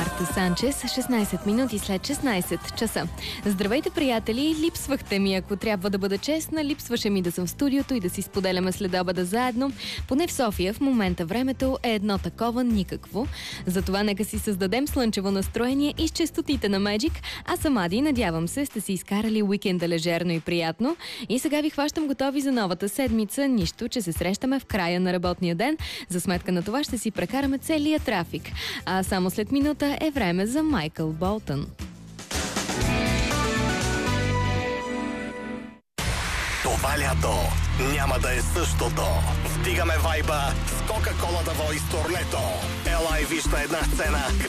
Марта Санчес, 16 минути след 16 часа. Здравейте, приятели! Липсвахте ми, ако трябва да бъда честна. Липсваше ми да съм в студиото и да си споделяме следобеда заедно. Поне в София в момента времето е едно такова никакво. Затова нека си създадем слънчево настроение и с честотите на Magic. Аз съм Ади, надявам се, сте си изкарали уикенда лежерно и приятно. И сега ви хващам готови за новата седмица. Нищо, че се срещаме в края на работния ден. За сметка на това ще си прекараме целия трафик. А само след минута е време за Майкъл Болтън. Това лято няма да е същото. Вдигаме вайба с Кока-Кола да Voice турнето. Ела и виж на една сцена